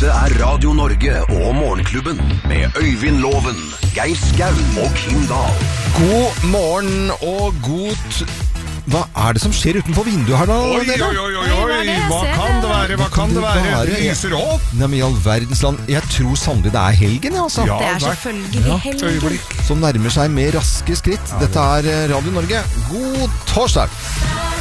Dette er Radio Norge og Morgenklubben med Øyvind Loven, Geir Skau og Kim Dahl. God morgen og Hva er det som skjer utenfor vinduet her da? Oi, hva kan det være? Hva kan det være? Det lyser opp. Nei, men i all verdens land. Jeg tror sannelig det er helgen, altså. Ja, Det er selvfølgelig helgen. øyeblikk. Som nærmer seg med raske skritt. Dette er Radio Norge. God torsdag!